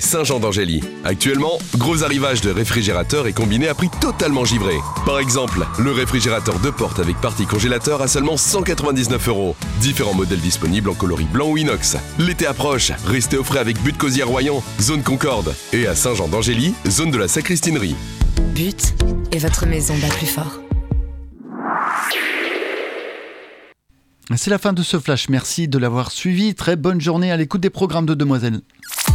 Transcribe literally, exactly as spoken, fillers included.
Saint-Jean d'Angély. Actuellement, gros arrivage de réfrigérateurs et combinés à prix totalement givré. Par exemple, le réfrigérateur deux portes avec partie congélateur à seulement cent quatre-vingt-dix-neuf euros. Différents modèles disponibles en coloris blanc ou inox. L'été approche, restez au frais avec But Cosier Royan, zone Concorde. Et à Saint-Jean d'Angély, zone de la Sacristinerie. But et votre maison bat plus fort. C'est la fin de ce flash, merci de l'avoir suivi. Très bonne journée à l'écoute des programmes de Demoiselles.